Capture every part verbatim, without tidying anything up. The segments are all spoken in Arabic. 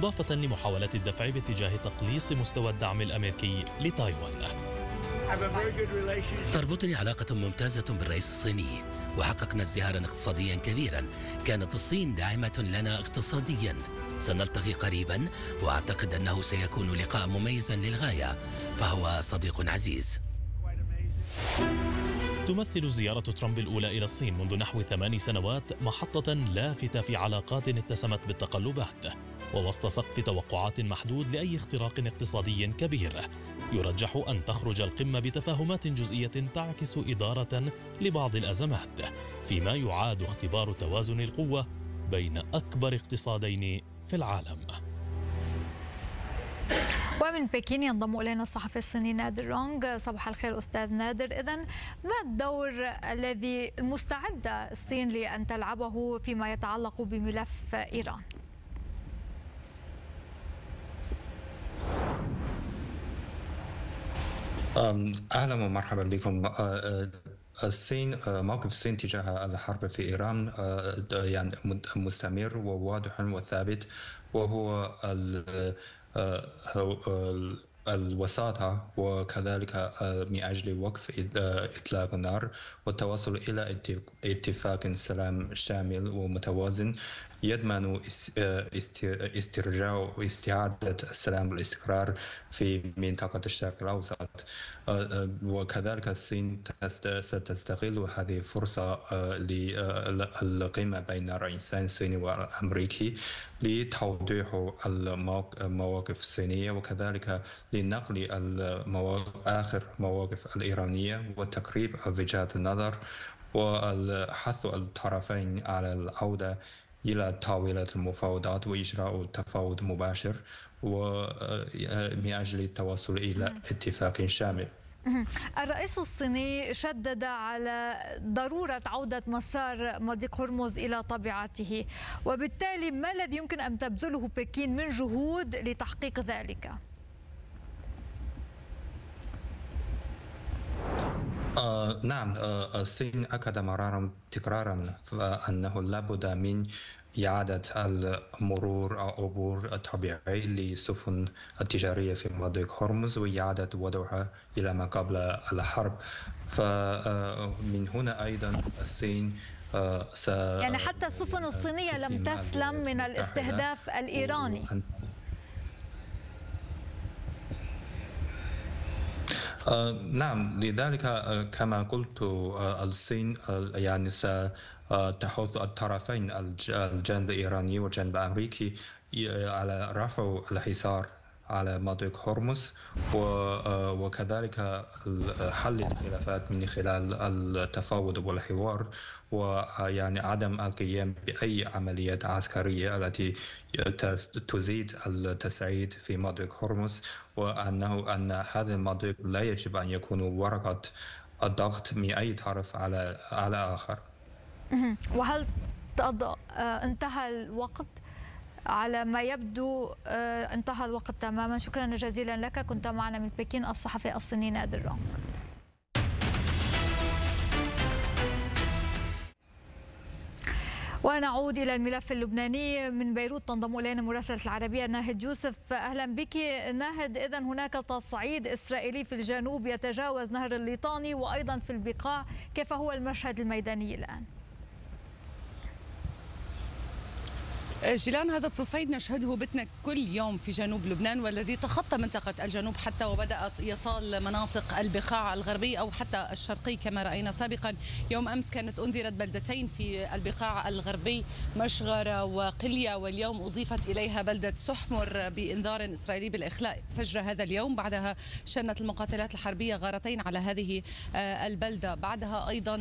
إضافة لمحاولات الدفع باتجاه تقليص مستوى الدعم الأمريكي لتايوان. تربطني علاقة ممتازة بالرئيس الصيني، وحققنا ازدهارا اقتصاديا كبيرا. كانت الصين داعمة لنا اقتصاديا. سنلتقي قريبا، وأعتقد أنه سيكون لقاء مميزا للغاية، فهو صديق عزيز. تمثل زيارة ترامب الأولى إلى الصين منذ نحو ثمان سنوات محطة لافتة في علاقات اتسمت بالتقلبات، ووسط سقف توقعات محدود لأي اختراق اقتصادي كبير. يرجح أن تخرج القمة بتفاهمات جزئية تعكس إدارة لبعض الأزمات، فيما يعاد اختبار توازن القوة بين أكبر اقتصادين في العالم. ومن بكين ينضم إلينا الصحفي الصيني نادر رونغ. صباح الخير أستاذ نادر. إذن ما الدور الذي المستعدة الصين لأن تلعبه فيما يتعلق بملف إيران؟ أهلا ومرحبا بكم. الصين موقف الصين تجاه الحرب في إيران يعني مستمر وواضح وثابت، وهو الوساطة، وكذلك من أجل وقف إطلاق النار والتوصل إلى اتفاق سلام شامل ومتوازن يضمن استرجاع واستعادة السلام والاستقرار في منطقة الشرق الأوسط. وكذلك الصين ستستغل هذه الفرصة للقمة بين الرئيسين الصيني والأمريكي لتوضيح المواقف الصينية، وكذلك لنقل آخر مواقف الإيرانية وتقريب وجهات النظر، وحث الطرفين على العودة إلى طاولة المفاوضات وإجراء تفاوض مباشر ومن أجل التوصل إلى اتفاق شامل. الرئيس الصيني شدد على ضرورة عودة مسار مضيق هرمز إلى طبيعته، وبالتالي ما الذي يمكن أن تبذله بكين من جهود لتحقيق ذلك؟ آه نعم، آه الصين أكد مرارا تكرارا أنه لابد من إعادة المرور أو عبور الطبيعي للسفن التجارية في مضيق هرمز، وإعادة وضعها إلى ما قبل الحرب. فمن هنا أيضا الصين س يعني حتى السفن الصينية لم تسلم من الاستهداف الإيراني. آه نعم، لذلك آه كما قلت آه الصين آه يعني ستحث الطرفين الجانب الإيراني والجانب الأمريكي على رفع الحصار على مضيق هرمز، وكذلك حل الخلافات من خلال التفاوض والحوار، ويعني عدم القيام بأي عمليات عسكرية التي تزيد التصعيد في مضيق هرمز، وأنه أن هذا المضيق لا يجب أن يكون ورقة الضغط من أي طرف على على آخر. وهل انتهى الوقت؟ على ما يبدو انتهى الوقت تماما. شكرا جزيلا لك، كنت معنا من بكين الصحفي الصيني نادر رونغ. ونعود إلى الملف اللبناني. من بيروت تنضم إلينا مراسلة العربية ناهد يوسف. أهلا بك ناهد. إذن هناك تصعيد إسرائيلي في الجنوب يتجاوز نهر الليطاني وأيضا في البقاع، كيف هو المشهد الميداني الآن؟ جيلان، هذا التصعيد نشهده بتنا كل يوم في جنوب لبنان، والذي تخطى منطقة الجنوب حتى وبدأت يطال مناطق البقاع الغربي أو حتى الشرقي كما رأينا سابقا. يوم أمس كانت أنذرت بلدتين في البقاع الغربي، مشغرة وقلية، واليوم أضيفت إليها بلدة سحمر بإنذار إسرائيلي بالإخلاء فجر هذا اليوم. بعدها شنت المقاتلات الحربية غارتين على هذه البلدة. بعدها أيضا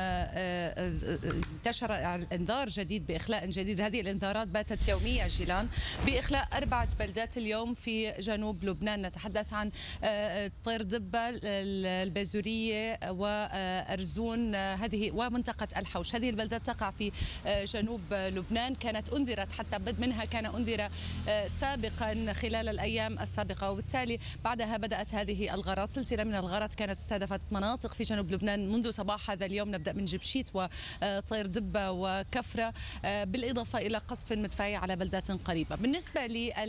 انتشر انذار جديد بإخلاء جديد. هذه الانذارات باتت يومية جيلان بإخلاء أربعة بلدات اليوم في جنوب لبنان. نتحدث عن طير دبة، البازورية، وأرزون هذه ومنطقة الحوش. هذه البلدات تقع في جنوب لبنان، كانت أنذرت حتى بد منها كان أنذر سابقا خلال الأيام السابقة، وبالتالي بعدها بدأت هذه الغارات. سلسلة من الغارات كانت استهدفت مناطق في جنوب لبنان منذ صباح هذا اليوم. نبدأ من جبشيت وطير دبة وكفرة، بالإضافة إلى قصف مدفعي على بلدات قريبة. بالنسبة لل